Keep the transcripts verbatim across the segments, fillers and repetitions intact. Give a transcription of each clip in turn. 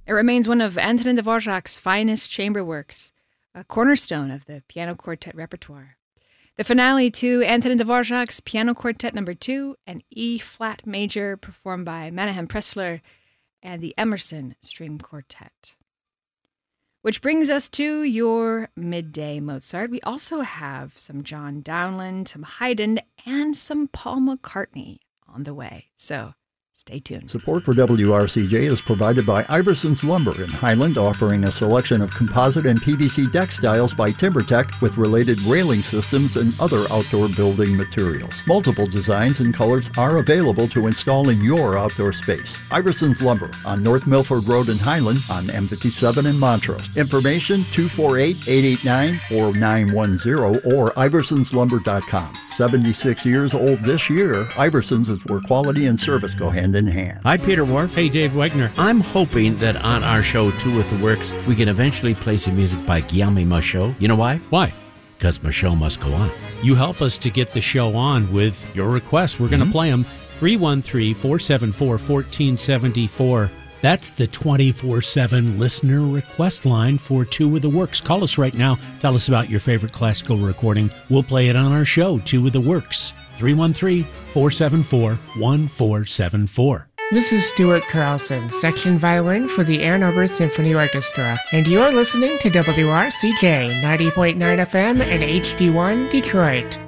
It remains one of Antonin Dvorak's finest chamber works, a cornerstone of the piano quartet repertoire. The finale to Antonin Dvorak's Piano Quartet Number Two, an E-flat major performed by Menahem Pressler and the Emerson String Quartet. Which brings us to your midday Mozart. We also have some John Dowland, some Haydn, and some Paul McCartney on the way. So stay tuned. Support for W R C J is provided by Iverson's Lumber in Highland, offering a selection of composite and P V C deck styles by TimberTech with related railing systems and other outdoor building materials. Multiple designs and colors are available to install in your outdoor space. Iverson's Lumber on North Milford Road in Highland, on M fifty-seven in Montrose. Information two four eight, eight eight nine, four nine one zero or iversons lumber dot com. seventy-six years old this year, Iverson's is where quality and service go hand in hand. Hi, Peter Wharf. Hey, Dave Wegner. I'm hoping that on our show, Two with the Works, we can eventually play some music by Guillaume Michaud. You know why? Why? Because Michaud must go on. You help us to get the show on with your requests. We're going to Mm-hmm. play them. three one three, four seven four, one four seven four. That's the twenty-four seven listener request line for Two with the Works. Call us right now. Tell us about your favorite classical recording. We'll play it on our show, Two with the Works. three one three, four seven four, one four seven four. This is Stuart Carlson, section violin for the Ann Arbor Symphony Orchestra, and you're listening to W R C J ninety point nine F M and H D one Detroit.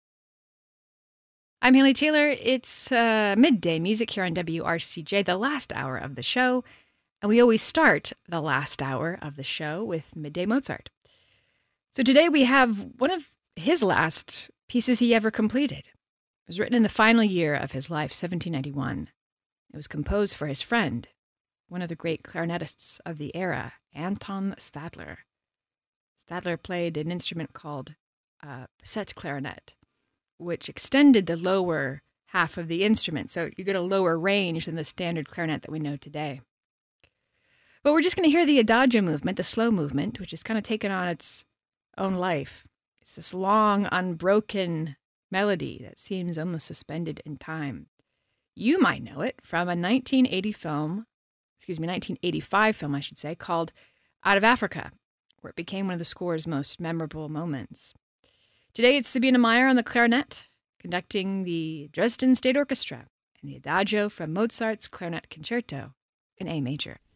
I'm Haley Taylor. It's uh, midday music here on W R C J, the last hour of the show. And we always start the last hour of the show with Midday Mozart. So today we have one of his last pieces he ever completed. It was written in the final year of his life, seventeen ninety-one. It was composed for his friend, one of the great clarinetists of the era, Anton Stadler. Stadler played an instrument called uh, set clarinet, which extended the lower half of the instrument, so you get a lower range than the standard clarinet that we know today. But we're just going to hear the Adagio movement, the slow movement, which has kind of taken on its own life. It's this long, unbroken melody that seems almost suspended in time. You might know it from a nineteen eighty film, excuse me, nineteen eighty-five film, I should say, called Out of Africa, where it became one of the score's most memorable moments. Today, it's Sabina Meyer on the clarinet, conducting the Dresden State Orchestra and the Adagio from Mozart's Clarinet Concerto in A major.